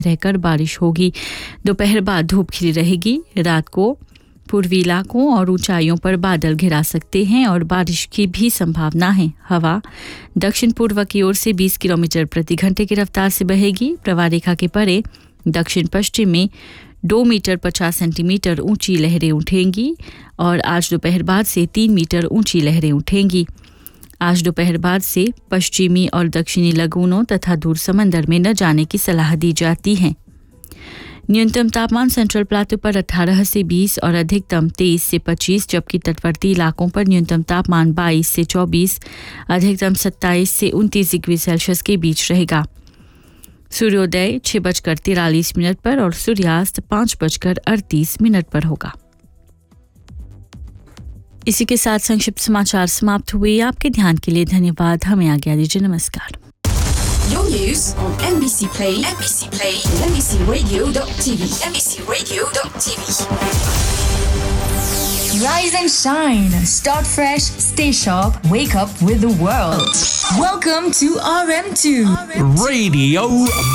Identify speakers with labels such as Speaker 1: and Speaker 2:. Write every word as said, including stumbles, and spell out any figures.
Speaker 1: रहकर बारिश होगी। दोपहर बाद धूप खिली रहेगी। रात को पूर्वी इलाकों और ऊंचाइयों पर बादल घिरा सकते हैं और बारिश की भी संभावना है। हवा दक्षिण पूर्व की ओर से बीस किलोमीटर प्रति घंटे की रफ्तार से बहेगी। प्रवाह रेखा के परे दक्षिण पश्चिम में दो मीटर पचास सेंटीमीटर ऊंची लहरें उठेंगी और आज दोपहर बाद से तीन मीटर ऊंची लहरें उठेंगी। आज दोपहर बाद से पश्चिमी और दक्षिणी लगूनों तथा दूर समंदर में न जाने की सलाह दी जाती है। न्यूनतम तापमान सेंट्रल प्लाटो पर अठारह से बीस और अधिकतम तेईस से पच्चीस, जबकि तटवर्ती इलाकों पर न्यूनतम तापमान बाईस से चौबीस, अधिकतम सत्ताईस से उनतीस डिग्री सेल्सियस के बीच रहेगा। सूर्योदय छह बजकर तिरालीस मिनट पर और सूर्यास्त पाँच बजकर अड़तीस मिनट पर होगा। इसी के साथ संक्षिप्त समाचार समाप्त हुए। आपके ध्यान के लिए धन्यवाद। हमें आज्ञा दीजिए। नमस्कार।
Speaker 2: Your news on M B C Play, M B C Play, M B C Radio dot T V, M B C Radio dot T V. Rise and shine. Start fresh, stay sharp, wake up with the world. Welcome to R M two.
Speaker 3: Radio